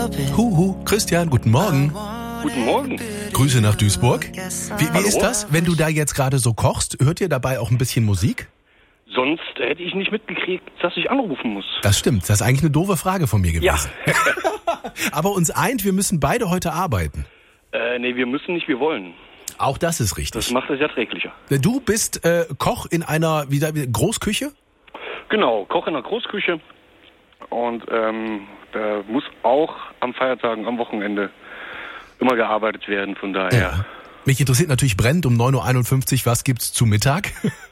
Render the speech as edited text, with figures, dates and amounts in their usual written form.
Huhu, Christian, guten Morgen. Guten Morgen. Grüße nach Duisburg. Wie ist das, wenn du da jetzt gerade so kochst? Hört ihr dabei auch ein bisschen Musik? Sonst hätte ich nicht mitgekriegt, dass ich anrufen muss. Das stimmt, das ist eigentlich eine doofe Frage von mir Ja. gewesen. Aber uns eint, wir müssen beide heute arbeiten. Nee, wir müssen nicht, wir wollen. Auch das ist Das richtig. macht es erträglicher. Du bist Koch in einer Großküche? Genau, Koch in der Großküche. Und da muss auch am Feiertagen, am Wochenende immer gearbeitet werden. Von daher. Ja. Mich interessiert natürlich brennend um 9.51 Uhr, was gibt's zu Mittag?